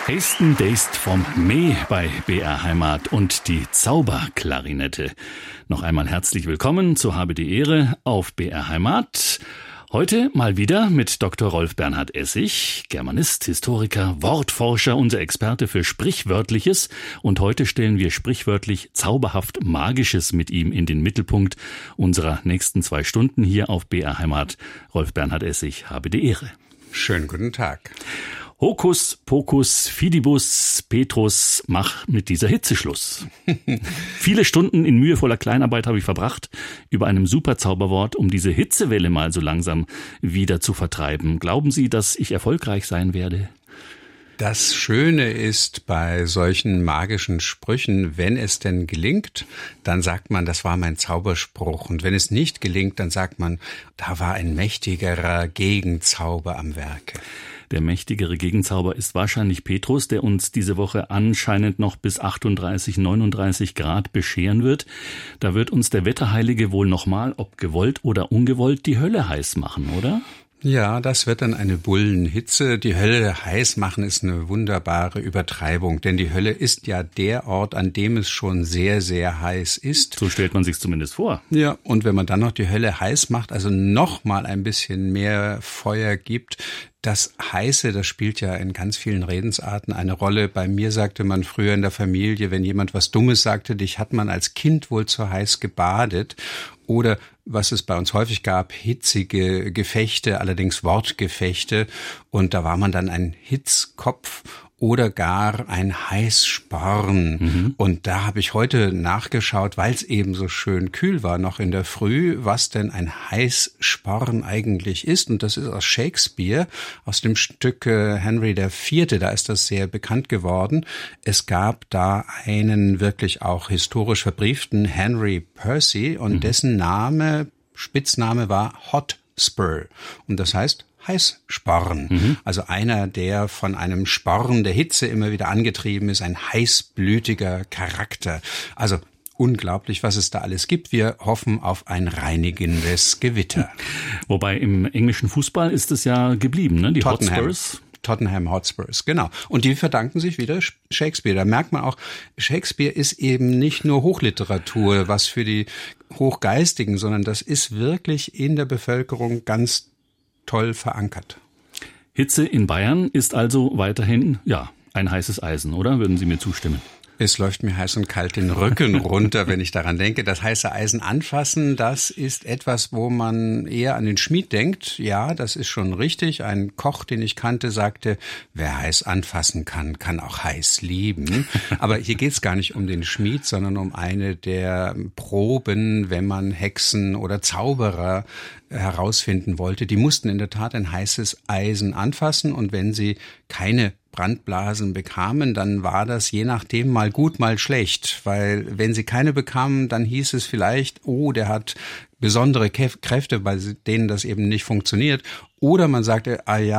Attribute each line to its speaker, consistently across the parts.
Speaker 1: Hasten Deist vom Mee bei BR Heimat und die Zauberklarinette. Noch einmal herzlich willkommen zu Habe die Ehre auf BR Heimat. Heute mal wieder mit Dr. Rolf Bernhard Essig, Germanist, Historiker, Wortforscher, unser Experte für Sprichwörtliches. Und heute stellen wir sprichwörtlich zauberhaft Magisches mit ihm in den Mittelpunkt unserer nächsten 2 Stunden hier auf BR Heimat. Rolf Bernhard Essig, habe die Ehre.
Speaker 2: Schönen guten Tag.
Speaker 1: Hokus pokus fidibus Petrus, mach mit dieser Hitze Schluss. Viele Stunden in mühevoller Kleinarbeit habe ich verbracht über einem super Zauberwort, um diese Hitzewelle mal so langsam wieder zu vertreiben. Glauben Sie, dass ich erfolgreich sein werde?
Speaker 2: Das Schöne ist bei solchen magischen Sprüchen, wenn es denn gelingt, dann sagt man, das war mein Zauberspruch. Und wenn es nicht gelingt, dann sagt man, da war ein mächtigerer Gegenzauber am Werke.
Speaker 1: Der mächtigere Gegenzauber ist wahrscheinlich Petrus, der uns diese Woche anscheinend noch bis 38, 39 Grad bescheren wird. Da wird uns der Wetterheilige wohl nochmal, ob gewollt oder ungewollt, die Hölle heiß machen, oder?
Speaker 2: Ja, das wird dann eine Bullenhitze. Die Hölle heiß machen ist eine wunderbare Übertreibung, denn die Hölle ist ja der Ort, an dem es schon sehr, sehr heiß ist.
Speaker 1: So stellt man sich zumindest vor.
Speaker 2: Ja, und wenn man dann noch die Hölle heiß macht, also noch mal ein bisschen mehr Feuer gibt, das Heiße, das spielt ja in ganz vielen Redensarten eine Rolle. Bei mir sagte man früher in der Familie, wenn jemand was Dummes sagte, dich hat man als Kind wohl zu heiß gebadet. Oder was es bei uns häufig gab, hitzige Gefechte, allerdings Wortgefechte. Und da war man dann ein Hitzkopf oder gar ein Heißsporn. Und da habe ich heute nachgeschaut, weil es eben so schön kühl war noch in der Früh, was denn ein Heißsporn eigentlich ist. Und das ist aus Shakespeare, aus dem Stück Henry IV. Da ist das sehr bekannt geworden. Es gab da einen wirklich auch historisch verbrieften Henry Percy und dessen Spitzname war Hotspur. Und das heißt Heißsporn. Also einer, der von einem Sporn der Hitze immer wieder angetrieben ist, ein heißblütiger Charakter. Also unglaublich, was es da alles gibt. Wir hoffen auf ein reinigendes Gewitter.
Speaker 1: Wobei im englischen Fußball ist es ja geblieben, ne? Die Hotspurs.
Speaker 2: Tottenham Hotspurs, genau. Und die verdanken sich wieder Shakespeare. Da merkt man auch, Shakespeare ist eben nicht nur Hochliteratur, was für die Hochgeistigen, sondern das ist wirklich in der Bevölkerung ganz toll verankert.
Speaker 1: Hitze in Bayern ist also weiterhin, ja, ein heißes Eisen, oder? Würden Sie mir zustimmen?
Speaker 2: Es läuft mir heiß und kalt den Rücken runter, wenn ich daran denke. Das heiße Eisen anfassen, das ist etwas, wo man eher an den Schmied denkt. Ja, das ist schon richtig. Ein Koch, den ich kannte, sagte, wer heiß anfassen kann, kann auch heiß lieben. Aber hier geht's gar nicht um den Schmied, sondern um eine der Proben, wenn man Hexen oder Zauberer herausfinden wollte. Die mussten in der Tat ein heißes Eisen anfassen und wenn sie keine Brandblasen bekamen, dann war das je nachdem mal gut, mal schlecht, weil wenn sie keine bekamen, dann hieß es vielleicht, oh, der hat besondere Kräfte, bei denen das eben nicht funktioniert. Oder man sagte,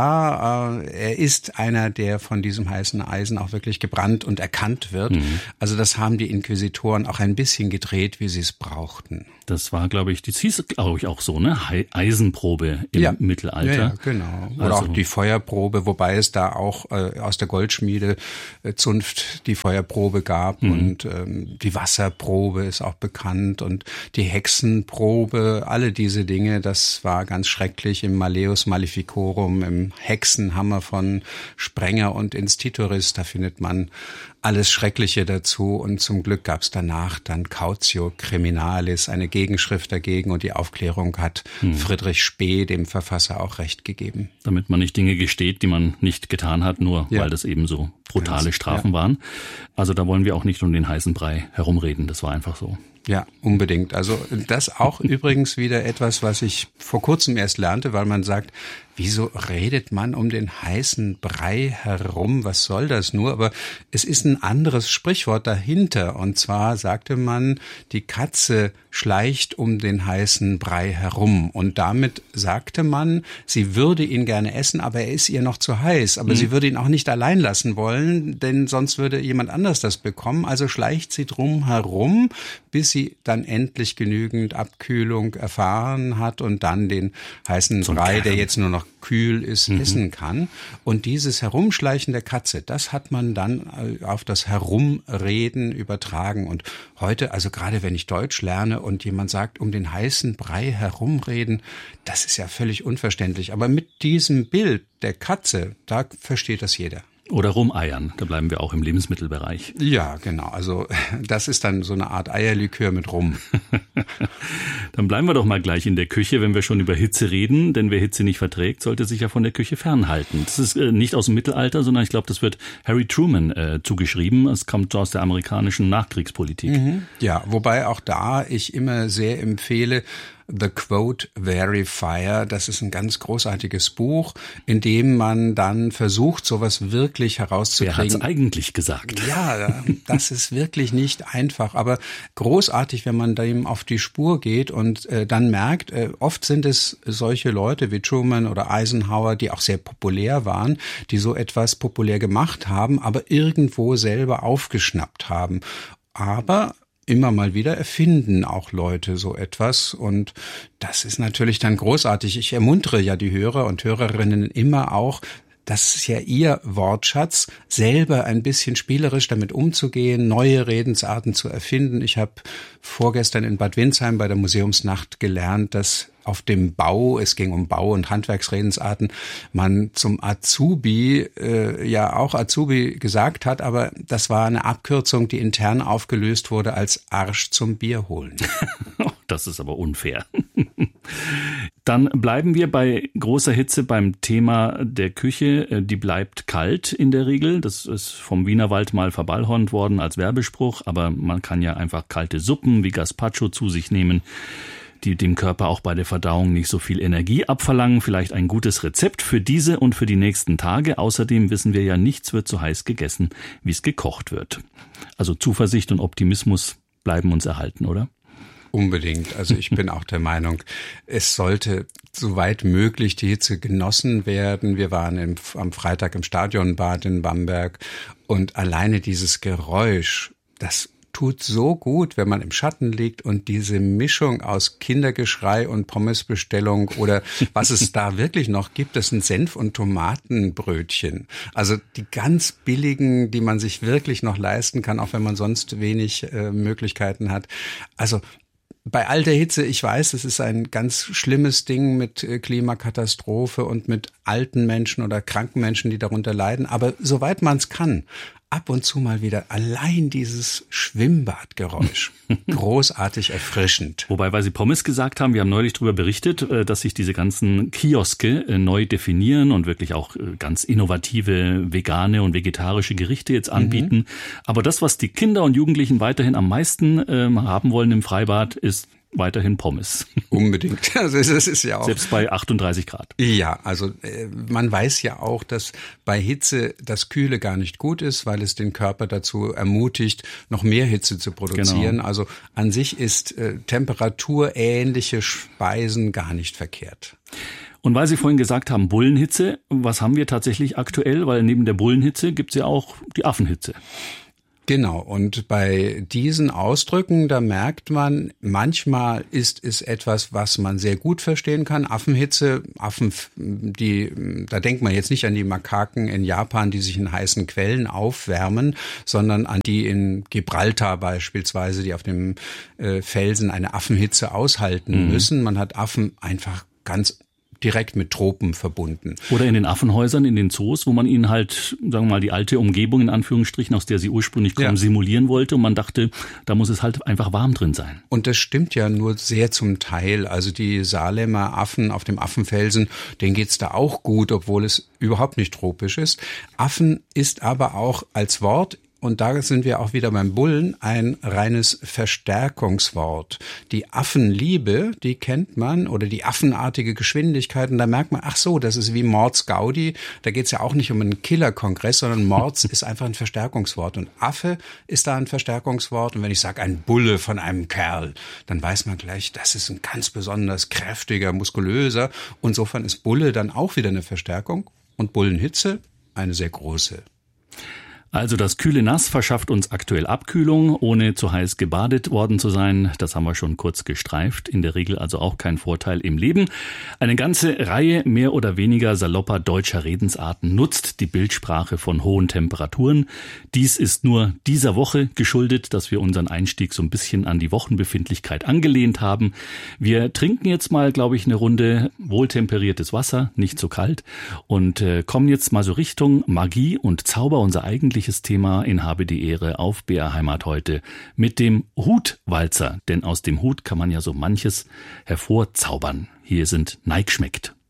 Speaker 2: er ist einer, der von diesem heißen Eisen auch wirklich gebrannt und erkannt wird. Also das haben die Inquisitoren auch ein bisschen gedreht, wie sie es brauchten.
Speaker 1: Das war, glaube ich, das hieß, glaube ich, auch so, ne? Eisenprobe im Mittelalter.
Speaker 2: Ja, genau. Oder
Speaker 1: also
Speaker 2: auch die Feuerprobe, wobei es da auch aus der Goldschmiede Zunft die Feuerprobe gab und die Wasserprobe ist auch bekannt und die Hexenprobe, alle diese Dinge, das war ganz schrecklich im Malleus Maleficorum, im Hexenhammer von Sprenger und Institoris, da findet man alles Schreckliche dazu und zum Glück gab es danach dann Cautio Criminalis, eine Gegenschrift dagegen und die Aufklärung hat Friedrich Spee, dem Verfasser, auch recht gegeben.
Speaker 1: Damit man nicht Dinge gesteht, die man nicht getan hat, nur weil das eben so brutale Strafen waren. Also da wollen wir auch nicht um den heißen Brei herumreden, das war einfach so.
Speaker 2: Ja, unbedingt. Also das auch übrigens wieder etwas, was ich vor kurzem erst lernte, weil man sagt, wieso redet man um den heißen Brei herum? Was soll das nur? Aber es ist ein anderes Sprichwort dahinter. Und zwar sagte man, die Katze schleicht um den heißen Brei herum. Und damit sagte man, sie würde ihn gerne essen, aber er ist ihr noch zu heiß. Aber sie würde ihn auch nicht allein lassen wollen, denn sonst würde jemand anders das bekommen. Also schleicht sie drum herum, bis sie dann endlich genügend Abkühlung erfahren hat und dann den heißen Brei, der jetzt nur noch kühl ist, essen kann. Und dieses Herumschleichen der Katze, das hat man dann auf das Herumreden übertragen. Und heute, also gerade wenn ich Deutsch lerne und jemand sagt, um den heißen Brei herumreden, das ist ja völlig unverständlich. Aber mit diesem Bild der Katze, da versteht das jeder.
Speaker 1: Oder rumeiern, da bleiben wir auch im Lebensmittelbereich.
Speaker 2: Ja, genau. Also das ist dann so eine Art Eierlikör mit Rum.
Speaker 1: Dann bleiben wir doch mal gleich in der Küche, wenn wir schon über Hitze reden. Denn wer Hitze nicht verträgt, sollte sich ja von der Küche fernhalten. Das ist nicht aus dem Mittelalter, sondern ich glaube, das wird Harry Truman zugeschrieben. Es kommt aus der amerikanischen Nachkriegspolitik.
Speaker 2: Ja, wobei auch da ich immer sehr empfehle, The Quote Verifier, das ist ein ganz großartiges Buch, in dem man dann versucht, sowas wirklich herauszukriegen.
Speaker 1: Wer hat's eigentlich gesagt?
Speaker 2: Ja, das ist wirklich nicht einfach, aber großartig, wenn man dem auf die Spur geht und dann merkt, oft sind es solche Leute wie Truman oder Eisenhower, die auch sehr populär waren, die so etwas populär gemacht haben, aber irgendwo selber aufgeschnappt haben. Aber immer mal wieder erfinden auch Leute so etwas und das ist natürlich dann großartig. Ich ermuntere ja die Hörer und Hörerinnen immer auch, das ist ja ihr Wortschatz, selber ein bisschen spielerisch damit umzugehen, neue Redensarten zu erfinden. Ich habe vorgestern in Bad Windsheim bei der Museumsnacht gelernt, dass auf dem Bau, es ging um Bau- und Handwerksredensarten, man zum Azubi ja auch Azubi gesagt hat, aber das war eine Abkürzung, die intern aufgelöst wurde als Arsch zum Bier holen.
Speaker 1: Das ist aber unfair. Dann bleiben wir bei großer Hitze beim Thema der Küche. Die bleibt kalt in der Regel. Das ist vom Wienerwald mal verballhornt worden als Werbespruch, aber man kann ja einfach kalte Suppen wie Gazpacho zu sich nehmen, die dem Körper auch bei der Verdauung nicht so viel Energie abverlangen. Vielleicht ein gutes Rezept für diese und für die nächsten Tage. Außerdem wissen wir ja, nichts wird so heiß gegessen, wie es gekocht wird. Also Zuversicht und Optimismus bleiben uns erhalten, oder?
Speaker 2: Unbedingt. Also ich bin auch der Meinung, es sollte soweit möglich die Hitze genossen werden. Wir waren am Freitag im Stadionbad in Bamberg und alleine dieses Geräusch, das tut so gut, wenn man im Schatten liegt und diese Mischung aus Kindergeschrei und Pommesbestellung oder was es da wirklich noch gibt, das sind Senf- und Tomatenbrötchen. Also die ganz billigen, die man sich wirklich noch leisten kann, auch wenn man sonst wenig Möglichkeiten hat. Also bei all der Hitze, ich weiß, es ist ein ganz schlimmes Ding mit Klimakatastrophe und mit alten Menschen oder kranken Menschen, die darunter leiden. Aber soweit man es kann, ab und zu mal wieder allein dieses Schwimmbadgeräusch. Großartig erfrischend.
Speaker 1: Wobei, weil Sie Pommes gesagt haben, wir haben neulich darüber berichtet, dass sich diese ganzen Kioske neu definieren und wirklich auch ganz innovative vegane und vegetarische Gerichte jetzt anbieten. Aber das, was die Kinder und Jugendlichen weiterhin am meisten haben wollen im Freibad, ist weiterhin Pommes.
Speaker 2: Unbedingt. Also es ist ja auch
Speaker 1: selbst bei 38 Grad.
Speaker 2: Ja, also man weiß ja auch, dass bei Hitze das Kühle gar nicht gut ist, weil es den Körper dazu ermutigt, noch mehr Hitze zu produzieren. Genau. Also an sich ist temperaturähnliche Speisen gar nicht verkehrt.
Speaker 1: Und weil Sie vorhin gesagt haben, Bullenhitze, was haben wir tatsächlich aktuell? Weil neben der Bullenhitze gibt's ja auch die Affenhitze.
Speaker 2: Genau, und bei diesen Ausdrücken, da merkt man, manchmal ist es etwas, was man sehr gut verstehen kann. Affenhitze, da denkt man jetzt nicht an die Makaken in Japan, die sich in heißen Quellen aufwärmen, sondern an die in Gibraltar beispielsweise, die auf dem Felsen eine Affenhitze aushalten müssen. Man hat Affen einfach ganz direkt mit Tropen verbunden.
Speaker 1: Oder in den Affenhäusern, in den Zoos, wo man ihnen halt, sagen wir mal, die alte Umgebung in Anführungsstrichen, aus der sie ursprünglich kommen, simulieren wollte. Und man dachte, da muss es halt einfach warm drin sein.
Speaker 2: Und das stimmt ja nur sehr zum Teil. Also die Salemer Affen auf dem Affenfelsen, denen geht's da auch gut, obwohl es überhaupt nicht tropisch ist. Affen ist aber auch als Wort, und da sind wir auch wieder beim Bullen, ein reines Verstärkungswort. Die Affenliebe, die kennt man, oder die affenartige Geschwindigkeit, und da merkt man, ach so, das ist wie Mords Gaudi, da geht's ja auch nicht um einen Killerkongress, sondern Mords ist einfach ein Verstärkungswort und Affe ist da ein Verstärkungswort, und wenn ich sage ein Bulle von einem Kerl, dann weiß man gleich, das ist ein ganz besonders kräftiger, muskulöser, und insofern ist Bulle dann auch wieder eine Verstärkung und Bullenhitze eine sehr große.
Speaker 1: Also das kühle Nass verschafft uns aktuell Abkühlung, ohne zu heiß gebadet worden zu sein. Das haben wir schon kurz gestreift. In der Regel also auch kein Vorteil im Leben. Eine ganze Reihe mehr oder weniger salopper deutscher Redensarten nutzt die Bildsprache von hohen Temperaturen. Dies ist nur dieser Woche geschuldet, dass wir unseren Einstieg so ein bisschen an die Wochenbefindlichkeit angelehnt haben. Wir trinken jetzt mal, glaube ich, eine Runde wohltemperiertes Wasser, nicht zu kalt, und kommen jetzt mal so Richtung Magie und Zauber, unser eigentliches Thema in Habe die Ehre auf BR Heimat heute mit dem Hutwalzer. Denn aus dem Hut kann man ja so manches hervorzaubern. Hier sind Neigschmeckt.